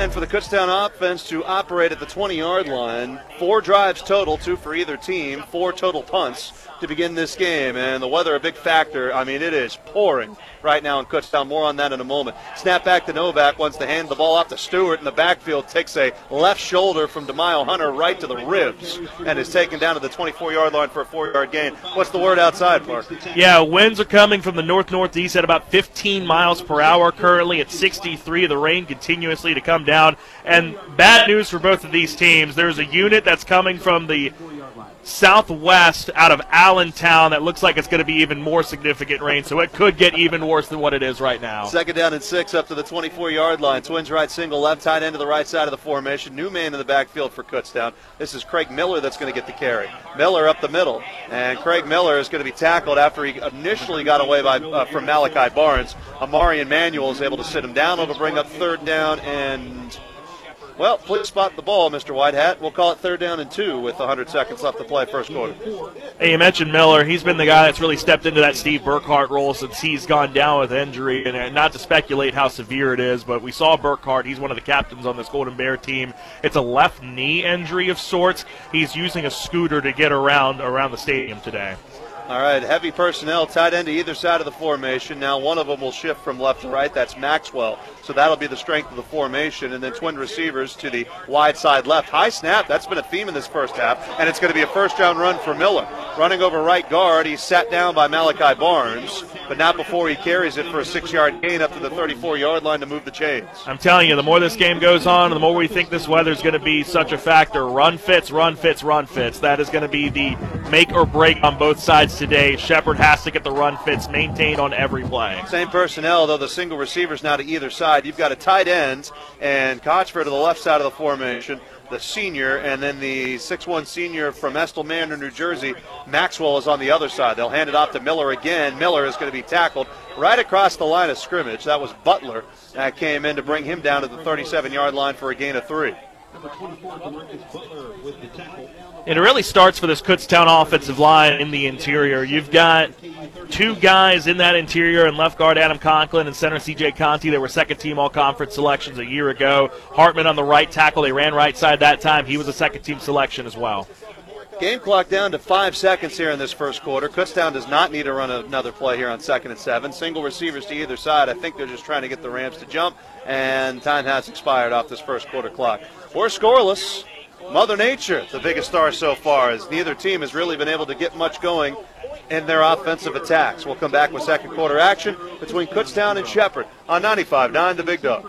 plan for the Kutztown offense to operate at the 20-yard line. 4 drives total, 2 for either team, 4 total punts to begin this game. And the weather a big factor. I mean, it is pouring right now in Kutztown. More on that in a moment. Snap back to Novak, wants to hand the ball off to Stewart in the backfield. Takes a left shoulder from DeMaio Hunter right to the ribs and is taken down to the 24-yard line for a 4-yard gain. What's the word outside, Park? Yeah, winds are coming from the north-northeast at about 15 miles per hour. Currently at 63. The rain continuously to come down. And bad news for both of these teams. There's a unit that's coming from the southwest out of Allentown that looks like it's going to be even more significant rain, so it could get even worse than what it is right now. 2nd down and 6 up to the 24-yard line. Twins right single, left tight end to the right side of the formation. New man in the backfield for Kutztown. This is Craig Miller that's going to get the carry. Miller up the middle, and Craig Miller is going to be tackled after he initially got away from Malachi Barnes. Amari Emanuel is able to sit him down. It'll bring up 3rd down and... Well, please spot the ball, Mr. Whitehat. We'll call it 3rd down and 2 with 100 seconds left to play first quarter. Hey, you mentioned Miller. He's been the guy that's really stepped into that Steve Burkhart role since he's gone down with injury. And not to speculate how severe it is, but we saw Burkhart. He's one of the captains on this Golden Bear team. It's a left knee injury of sorts. He's using a scooter to get around the stadium today. All right, heavy personnel, tight end to either side of the formation. Now one of them will shift from left to right. That's Maxwell. So that'll be the strength of the formation. And then twin receivers to the wide side left. High snap, that's been a theme in this first half. And it's going to be a first-down run for Miller. Running over right guard, he's sat down by Malachi Barnes, but not before he carries it for a 6-yard gain up to the 34-yard line to move the chains. I'm telling you, the more this game goes on, the more we think this weather's going to be such a factor. Run fits, run fits, run fits. That is going to be the make or break on both sides today. Shepherd has to get the run fits maintained on every play. Same personnel, though the single receivers now to either side. You've got a tight end and Kochford to the left side of the formation, the senior, and then the 6'1 senior from Estill Manor, New Jersey, Maxwell, is on the other side. They'll hand it off to Miller again. Miller is going to be tackled right across the line of scrimmage. That was Butler that came in to bring him down to the 37-yard line for a gain of 3. It really starts for this Kutztown offensive line in the interior. You've got 2 guys in that interior, and left guard Adam Conklin and center C.J. Conti. They were second-team all-conference selections a year ago. Hartman on the right tackle. They ran right side that time. He was a second-team selection as well. Game clock down to 5 seconds here in this first quarter. Kutztown does not need to run another play here on 2nd and 7. Single receivers to either side. I think they're just trying to get the Rams to jump, and time has expired off this first quarter clock. We're scoreless. Mother Nature, the biggest star so far, as neither team has really been able to get much going in their offensive attacks. We'll come back with second quarter action between Kutztown and Shepherd on 95.9 The Big Dog.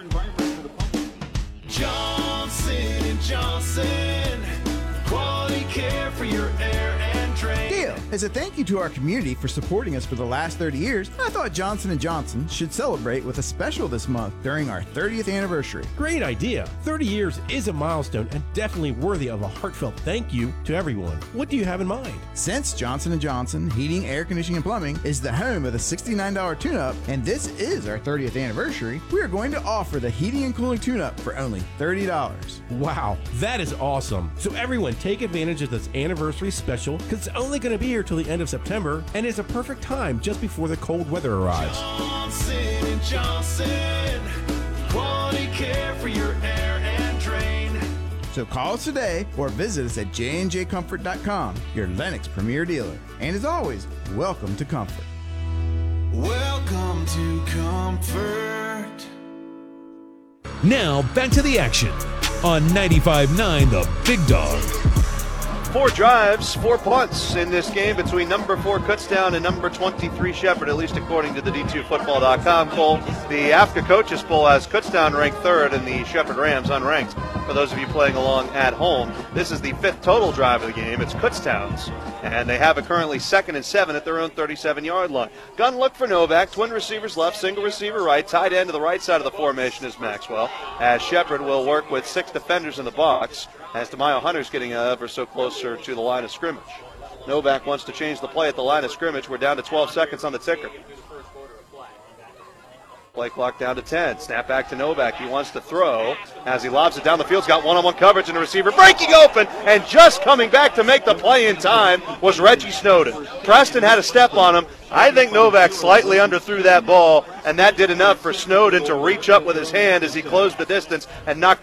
Johnson & Johnson, quality care for your air and drain. Deal. As a thank you to our community for supporting us for the last 30 years, I thought Johnson & Johnson should celebrate with a special this month during our 30th anniversary. Great idea. 30 years is a milestone and definitely worthy of a heartfelt thank you to everyone. What do you have in mind? Since Johnson & Johnson Heating, Air Conditioning, and Plumbing is the home of the $69 tune-up, and this is our 30th anniversary, we are going to offer the heating and cooling tune-up for only $30. Wow, that is awesome. So everyone take advantage of this anniversary special because it's only going to be here till the end of September and is a perfect time just before the cold weather arrives. Johnson & Johnson, quality care for your air and drain. So call us today or visit us at jnjcomfort.com, your Lennox premier dealer. And as always, welcome to Comfort. Welcome to Comfort. Now back to the action on 95.9 The Big Dog. 4 drives, 4 punts in this game between number 4 Kutztown and number 23 Shepherd, at least according to the D2Football.com poll. The AFCA Coaches poll has Kutztown ranked 3rd and the Shepherd Rams unranked. For those of you playing along at home, this is the 5th total drive of the game. It's Kutztown's, and they have it currently 2nd and 7 at their own 37-yard line. Gun look for Novak, twin receivers left, single receiver right, tight end to the right side of the formation is Maxwell, as Shepherd will work with 6 defenders in the box, as DeMaio Hunter's getting ever so closer to the line of scrimmage. Novak wants to change the play at the line of scrimmage. We're down to 12 seconds on the ticker. Play clock down to 10. Snap back to Novak. He wants to throw. As he lobs it down the field, he's got one-on-one coverage, and the receiver breaking open, and just coming back to make the play in time was Reggie Snowden. Preston had a step on him. I think Novak slightly underthrew that ball, and that did enough for Snowden to reach up with his hand as he closed the distance and knocked